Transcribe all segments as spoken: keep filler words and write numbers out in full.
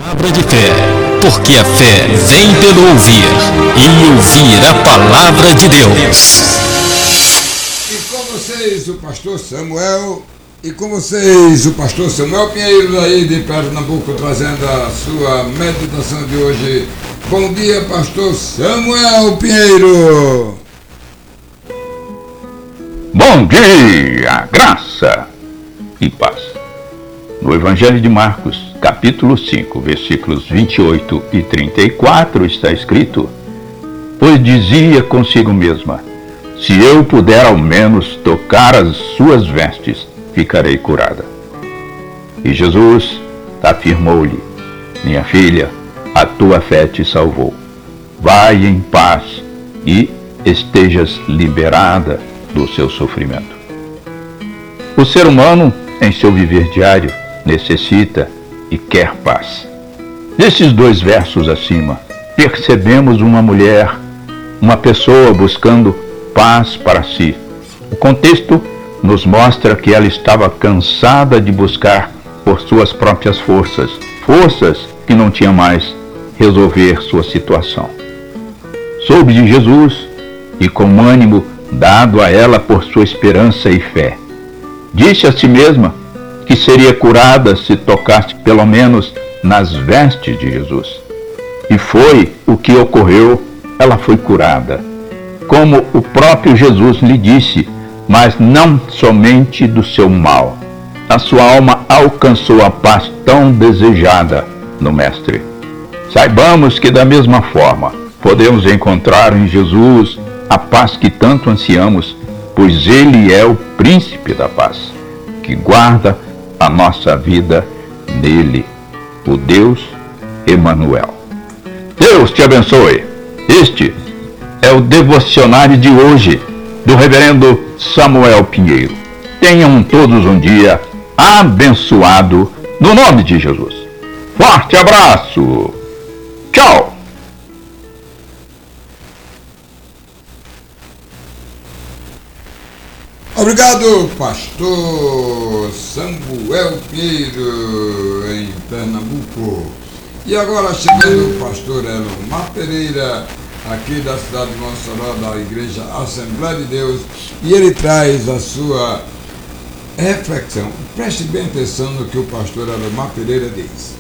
Palavra de fé, porque a fé vem pelo ouvir, e ouvir a palavra de Deus. E com vocês o pastor Samuel, e com vocês o pastor Samuel Pinheiro aí de Pernambuco, trazendo a sua meditação de hoje. Bom dia, pastor Samuel Pinheiro. Bom dia, graça e paz. No Evangelho de Marcos, capítulo cinco, versículos vinte e oito e trinta e quatro, está escrito: pois dizia consigo mesma, se eu puder ao menos tocar as suas vestes, ficarei curada. E Jesus afirmou-lhe: minha filha, a tua fé te salvou. Vai em paz e estejas liberada do seu sofrimento. O ser humano, em seu viver diário, necessita e quer paz. Nesses dois versos acima, percebemos uma mulher, uma pessoa buscando paz para si. O contexto nos mostra que ela estava cansada de buscar por suas próprias forças, forças que não tinha mais resolver sua situação. Soube de Jesus e, com ânimo dado a ela por sua esperança e fé, disse a si mesma que seria curada se tocasse pelo menos nas vestes de Jesus. E foi o que ocorreu, ela foi curada. Como o próprio Jesus lhe disse, mas não somente do seu mal. A sua alma alcançou a paz tão desejada no Mestre. Saibamos que da mesma forma podemos encontrar em Jesus a paz que tanto ansiamos, pois Ele é o príncipe da paz, que guarda a nossa vida nele, o Deus Emanuel. Deus te abençoe. Este é o devocionário de hoje do reverendo Samuel Pinheiro. Tenham todos um dia abençoado no nome de Jesus. Forte abraço. Tchau. Obrigado, pastor Samuel Pinheiro, em Pernambuco. E agora chegando o pastor Elomar Pereira, aqui da cidade de Mossoró, da Igreja Assembleia de Deus, e ele traz a sua reflexão. Preste bem atenção no que o pastor Elomar Pereira diz.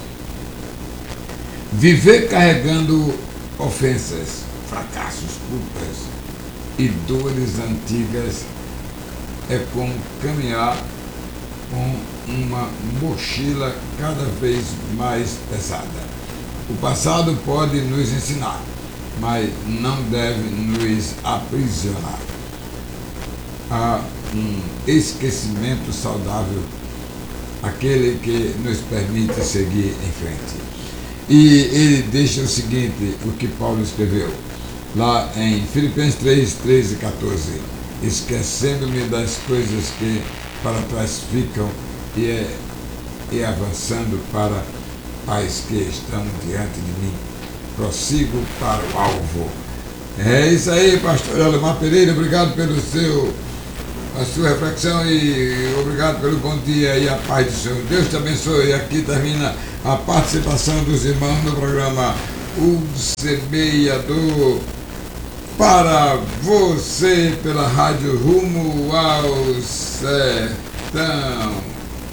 Viver carregando ofensas, fracassos, culpas e dores antigas é como caminhar com uma mochila cada vez mais pesada. O passado pode nos ensinar, mas não deve nos aprisionar. Há um esquecimento saudável, aquele que nos permite seguir em frente. E ele deixa o seguinte, o que Paulo escreveu, lá em Filipenses três, treze e quatorze. Esquecendo-me das coisas que para trás ficam e, é, e avançando para as que estão diante de mim, prossigo para o alvo. É isso aí, pastor Elomar Pereira, obrigado pelo seu, a sua reflexão e obrigado pelo bom dia e a paz do Senhor. Deus te abençoe. E aqui termina a participação dos irmãos no programa O Semeador, para você pela Rádio Rumo ao Sertão.